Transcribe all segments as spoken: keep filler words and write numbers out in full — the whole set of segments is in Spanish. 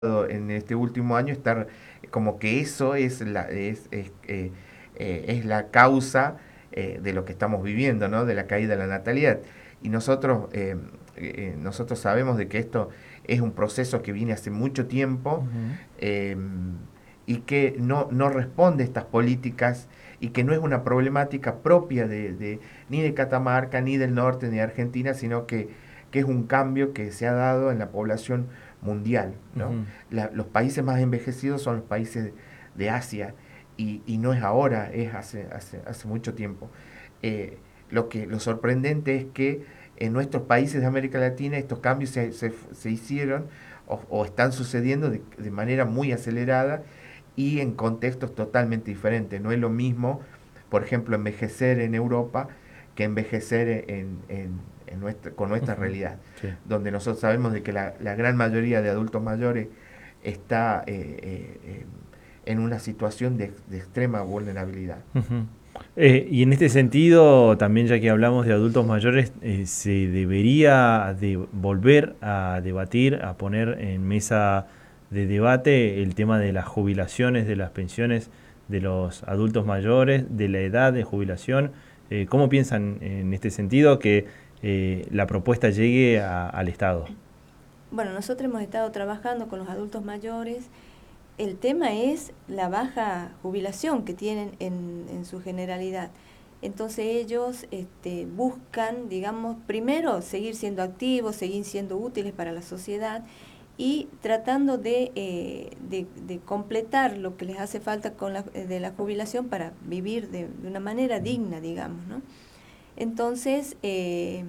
en este último año estar como que eso es la, es, es, eh, eh, es la causa eh, de lo que estamos viviendo, ¿no? De la caída de la natalidad. Y nosotros, eh, eh, nosotros sabemos de que esto es un proceso que viene hace mucho tiempo Ujú. eh, y que no, no responde a estas políticas y que no es una problemática propia de, de, ni de Catamarca, ni del norte, ni de Argentina, sino que, que es un cambio que se ha dado en la población mundial, ¿no? Ujú. La, los países más envejecidos son los países de Asia y, y no es ahora, es hace, hace, hace mucho tiempo. Eh, lo, que, lo sorprendente es que en nuestros países de América Latina estos cambios se, se, se hicieron o, o, están sucediendo de, de manera muy acelerada y en contextos totalmente diferentes. No es lo mismo, por ejemplo, envejecer en Europa que envejecer en, en, en nuestra, con nuestra Ujú. realidad, Sí. donde nosotros sabemos de que la, la gran mayoría de adultos mayores está eh, eh, eh, en una situación de, de extrema vulnerabilidad. Ujú. Eh, y en este sentido, también ya que hablamos de adultos mayores, eh, se debería de volver a debatir, a poner en mesa de debate el tema de las jubilaciones, de las pensiones de los adultos mayores, de la edad de jubilación. Eh, ¿Cómo piensan en este sentido que eh, la propuesta llegue a- al Estado? Bueno, nosotros hemos estado trabajando con los adultos mayores. El tema es la baja jubilación que tienen en, en su generalidad. Entonces ellos este, buscan, digamos, primero seguir siendo activos, seguir siendo útiles para la sociedad y tratando de, eh, de, de completar lo que les hace falta con la, de la jubilación para vivir de, de una manera digna, digamos, ¿no? Entonces, eh,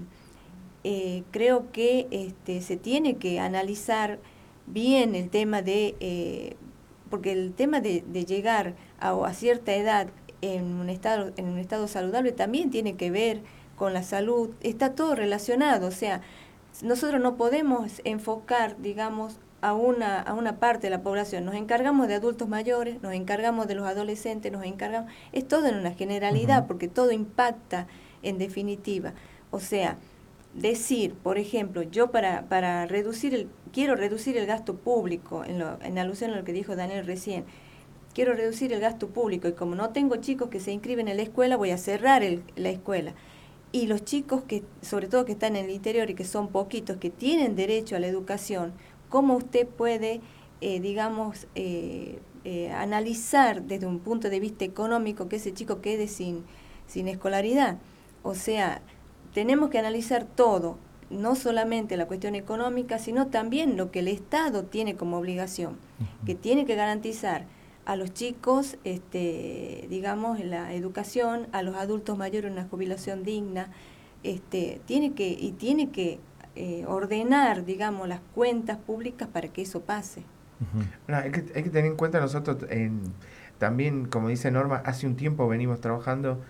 eh, creo que este, se tiene que analizar bien el tema de, eh, porque el tema de, de llegar a, a cierta edad en un estado, en un estado saludable también tiene que ver con la salud, está todo relacionado, o sea, nosotros no podemos enfocar, digamos, a una, a una parte de la población. Nos encargamos de adultos mayores, nos encargamos de los adolescentes, nos encargamos, es todo en una Ujú. generalidad, porque todo impacta en definitiva. O sea, decir, por ejemplo, yo para, para reducir el, quiero reducir el gasto público, en, lo, en alusión a lo que dijo Daniel recién, quiero reducir el gasto público y como no tengo chicos que se inscriben en la escuela, voy a cerrar el, la escuela. Y los chicos que, sobre todo que están en el interior y que son poquitos, que tienen derecho a la educación, ¿cómo usted puede, eh, digamos, eh, eh, analizar desde un punto de vista económico que ese chico quede sin, sin escolaridad? O sea, tenemos que analizar todo, no solamente la cuestión económica, sino también lo que el Estado tiene como obligación, que tiene que garantizar a los chicos, este, digamos, la educación, a los adultos mayores una jubilación digna, este, tiene que, y tiene que eh, ordenar, digamos, las cuentas públicas para que eso pase. Ujú. No, hay, que, hay que tener en cuenta nosotros en, también, como dice Norma, hace un tiempo venimos trabajando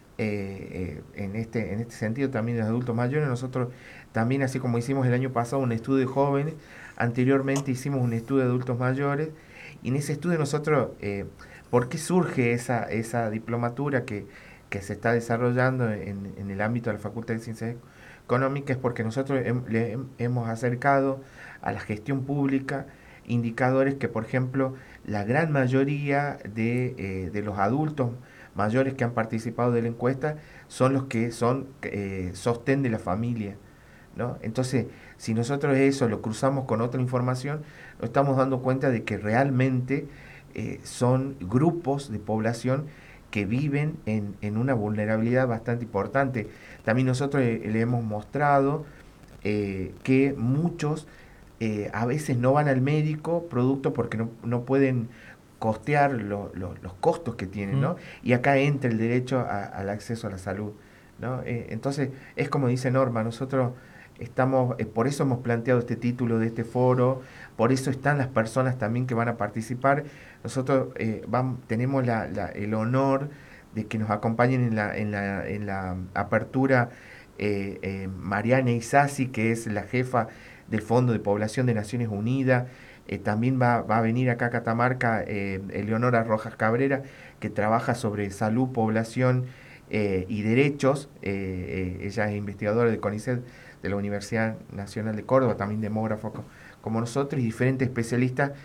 eh, eh, en, este, en este sentido también de adultos mayores. Nosotros también, así como hicimos el año pasado un estudio de jóvenes, anteriormente hicimos un estudio de adultos mayores y en ese estudio nosotros, eh, ¿por qué surge esa, esa diplomatura que, que se está desarrollando en, en el ámbito de la Facultad de Ciencias Económicas? Es porque nosotros hem, le hem, hemos acercado a la gestión pública indicadores que, por ejemplo, la gran mayoría de, eh, de los adultos mayores que han participado de la encuesta son los que son eh, sostén de la familia, ¿no? Entonces, si nosotros eso lo cruzamos con otra información, nos estamos dando cuenta de que realmente eh, son grupos de población que viven en, en una vulnerabilidad bastante importante. También nosotros eh, le hemos mostrado eh, que muchos eh, a veces no van al médico producto porque no, no pueden costear lo, lo, los costos que tienen, Ujú. ¿no? Y acá entra el derecho a, al acceso a la salud, ¿no? Eh, entonces, es como dice Norma, nosotros estamos, eh, por eso hemos planteado este título de este foro, por eso están las personas también que van a participar. Nosotros eh, vamos, tenemos la, la, el honor de que nos acompañen en la, en la, en la apertura eh, eh, Mariana Isasi, que es la jefa del Fondo de Población de Naciones Unidas. Eh, también va, va, a venir acá a Catamarca eh, Eleonora Rojas Cabrera, que trabaja sobre salud, población eh, y derechos. Eh, eh, ella es investigadora de CONICET de la Universidad Nacional de Córdoba, también demógrafo, como nosotros y diferentes especialistas